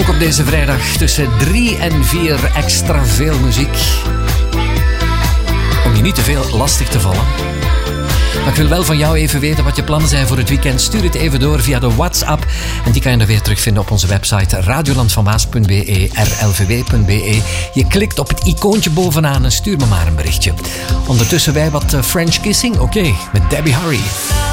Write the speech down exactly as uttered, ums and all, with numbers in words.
Ook op deze vrijdag tussen drie en vier extra veel muziek. Om je niet te veel lastig te vallen. Maar ik wil wel van jou even weten wat je plannen zijn voor het weekend. Stuur het even door via de WhatsApp. En die kan je dan weer terugvinden op onze website radiolandvanmaas punt be, r l v w punt be. Je klikt op het icoontje bovenaan en stuur me maar een berichtje. Ondertussen wij wat French kissing. Oké, okay, met Debbie Harry.